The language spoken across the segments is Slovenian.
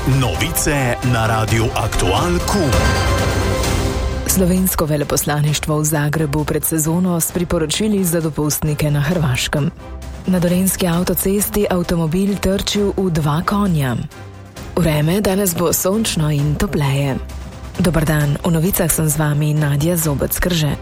Novice na Radiu Aktualku. Slovensko veleposlaništvo v Zagrebu pred sezono s priporočili za dopustnike na Hrvaškem. Na dolenjski avtocesti avtomobil trčil v 2 konja. Vreme danes bo sončno in topleje. Dobar dan, v novicah sem z vami Nadja Zobec-Krže.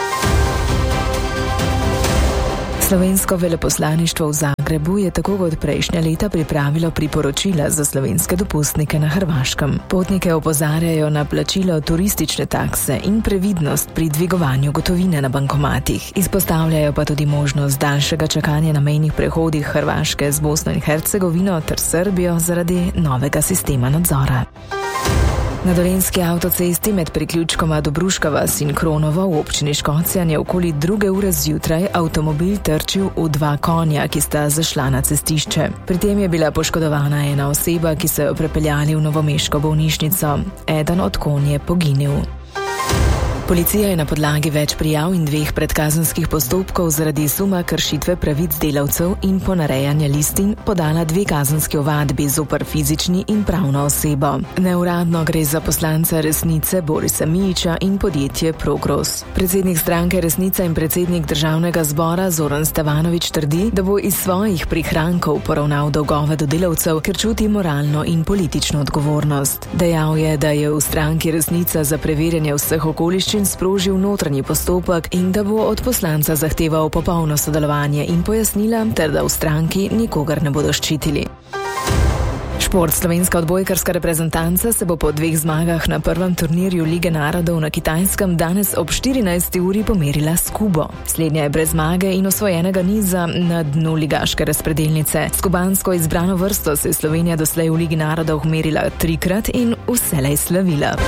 Slovensko veleposlaništvo v Zagrebu je tako kot prejšnja leta pripravilo priporočila za slovenske dopustnike na Hrvaškem. Potnike opozarjajo na plačilo turistične takse in previdnost pri dvigovanju gotovine na bankomatih. Izpostavljajo pa tudi možnost daljšega čakanja na mejnih prehodih Hrvaške z Bosno in Hercegovino ter Srbijo zaradi novega sistema nadzora. Na dolenjski avtocesti med priključkoma Dobruška vas in Kronovo v občini Škocjan je okoli 2 ure zjutraj avtomobil trčil v 2 konja, ki sta zašla na cestišče. Pri tem je bila poškodovana ena oseba, ki so jo prepeljali v novomeško bolnišnico. Eden od konj je poginil. Policija je na podlagi več prijav in 2 predkazenskih postopkov zaradi suma kršitve pravic delavcev in ponarejanja listin podala 2 kazenski ovadbi zoper fizični in pravno osebo. Neuradno gre za poslanca Resnice Borisa Mijića in podjetje Progros. Predsednik stranke Resnica in predsednik državnega zbora Zoran Stevanović trdi, da bo iz svojih prihrankov poravnal dolgove do delavcev, ker čuti moralno in politično odgovornost. Dejal je, da je v stranki Resnica za preverjanje vseh okoliščin sprožil notranji postopek in da bo od poslanca zahteval popolno sodelovanje in pojasnila, ter da v stranki nikogar ne bodo ščitili. Šport. Slovenska odbojkarska reprezentanca se bo po 2 zmagah na prvem turnirju Lige narodov na Kitajskem danes ob 14. uri pomerila s Kubo. Slednja je brez zmage in osvojenega niza na dnu ligaške razpredelnice. S kubansko izbrano vrsto se je Slovenija doslej v Ligi narodov merila 3-krat in vselej slavila.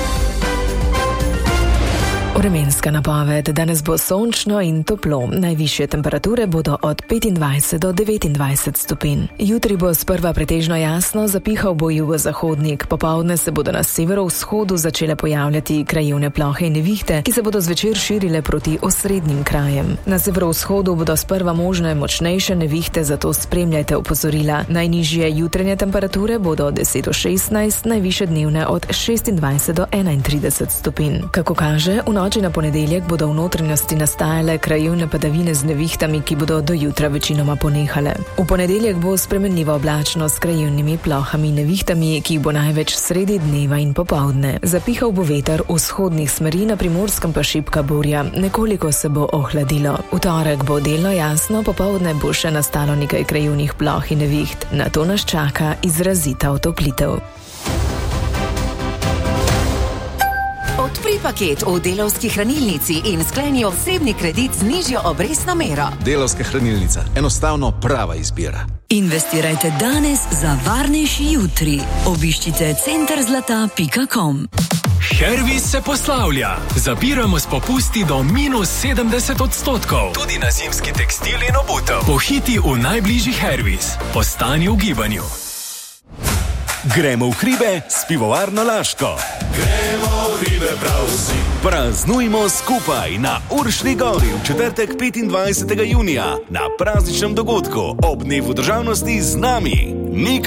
Vremenska napoved. Danes bo sončno in toplo. Najvišje temperature bodo od 25 do 29 stopinj. Jutri bo sprva pretežno jasno, zapihal bo jugozahodnik. Popoldne se bodo na severovzhodu začele pojavljati krajevne plohe in nevihte, ki se bodo zvečer širile proti osrednjim krajem. Na severovzhodu bodo sprva možne močnejše nevihte, zato spremljajte opozorila. Najnižje jutranje temperature bodo od 10 do 16, najvišje dnevne od 26 do 31 stopinj. Kako kaže, v noči na ponedeljek bodo v notranjosti nastajale krajevne padavine z nevihtami, ki bodo do jutra večinoma ponehale. V ponedeljek bo spremenljivo oblačno s krajevnimi plohami in nevihtami, ki jih bo največ sredi dneva in popoldne. Zapihal bo veter vzhodnih smeri, na Primorskem pa šibka burja. Nekoliko se bo ohladilo. V torek bo delno jasno, popoldne bo še nastalo nekaj krajevnih ploh in neviht. Na to nas čaka izrazita otoplitev. Odpri paket v Delavski hranilnici in skleni osebni kredit z nižjo obrestno mero. Delavska hranilnica. Enostavno prava izbira. Investirajte danes za varnejši jutri. Obiščite centerzlata.com. Hervis se poslavlja. Zapiramo s popusti do -70%. Tudi na zimski tekstil in obutev. Pohiti v najbližji Hervis. Ostani v gibanju. Gremo v hribe s pivovarno Laško. Gremo v hribe prav vsi. Praznujmo skupaj na Uršni gori v četrtek 25. junija na prazničnem dogodku ob dnevu državnosti z nami. Nik